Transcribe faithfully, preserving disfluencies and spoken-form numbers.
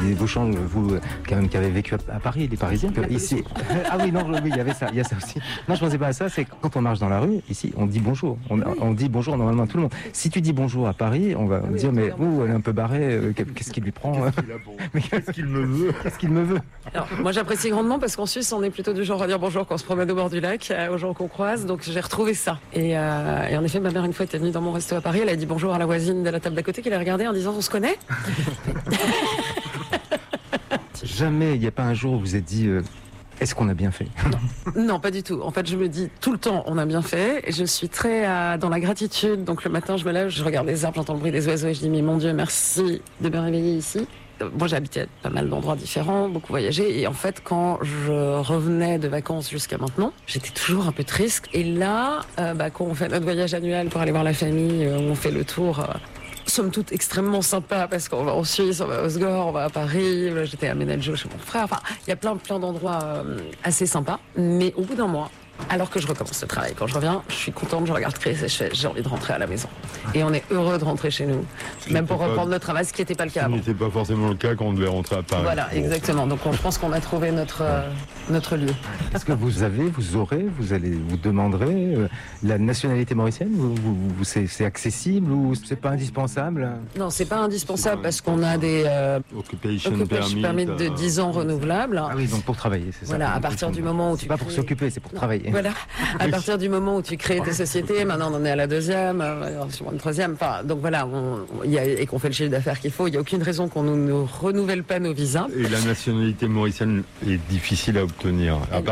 vos champs, vous quand même qui avez vécu à, à Paris, les Parisiens, que ici. Ah oui, non, oui, il y avait ça, il y a ça aussi. Non, je pensais pas à ça. C'est quand on marche dans la rue, ici, on dit bonjour. On, on dit bonjour normalement à tout le monde. Si tu dis bonjour à Paris, on va oui, dire mais ouh, elle est un peu barrée. Qu'est-ce qu'il lui prend? Qu'est-ce qu'il me veut? Qu'est-ce qu'il me veut? Alors, moi, j'apprécie grandement parce qu'en Suisse, on est plutôt du genre à dire bonjour quand on se promène au bord du lac, euh, aux gens qu'on croise. Donc, j'ai retrouvé ça. Et, euh, et en effet, ma mère, une fois, était venue dans mon resto à Paris. Elle a dit bonjour à la voisine de la table d'à côté qui l'a regardée en disant on se connaît. Jamais, il n'y a pas un jour où vous vous êtes dit euh, est-ce qu'on a bien fait? Non. Non, pas du tout. En fait, je me dis tout le temps on a bien fait. Et je suis très euh, dans la gratitude. Donc le matin, je me lève, je regarde les arbres, j'entends le bruit des oiseaux et je dis mais mon Dieu, merci de me réveiller ici. Moi, j'ai habité à pas mal d'endroits différents, beaucoup voyagé. Et en fait, quand je revenais de vacances jusqu'à maintenant, j'étais toujours un peu triste. Et là, euh, bah, quand on fait notre voyage annuel pour aller voir la famille, euh, on fait le tour... Euh, somme toute extrêmement sympa parce qu'on va en Suisse, on va à Osgore, on va à Paris, j'étais à Ménaljo chez mon frère, enfin il y a plein plein d'endroits euh, assez sympas, mais au bout d'un mois, alors que je recommence le travail, quand je reviens, je suis contente, je regarde Chris et je fais, j'ai envie de rentrer à la maison. Et on est heureux de rentrer chez nous, même pour reprendre pas, notre travail, ce qui n'était pas le cas avant. Ce n'était pas forcément le cas quand on devait rentrer à Paris. Voilà, exactement. Donc je pense qu'on a trouvé notre, euh, notre lieu. Est-ce que vous avez, vous aurez, vous allez, vous demanderez euh, la nationalité mauricienne? vous, vous, vous, c'est, c'est accessible ou c'est pas indispensable? Non, c'est pas indispensable parce qu'on a des euh, occupation, occupation permit de dix ans renouvelables. Ah oui, donc pour travailler, c'est ça. Voilà, à partir du moment où tu... C'est pas pour crées... s'occuper, c'est pour non. travailler. Voilà, à partir du moment où tu crées tes sociétés, maintenant on en est à la deuxième, euh, une troisième, enfin, donc voilà, on, on, y a, et qu'on fait le chiffre d'affaires qu'il faut, il n'y a aucune raison qu'on ne nous renouvelle pas nos visas. Et la nationalité mauricienne est difficile à obtenir. À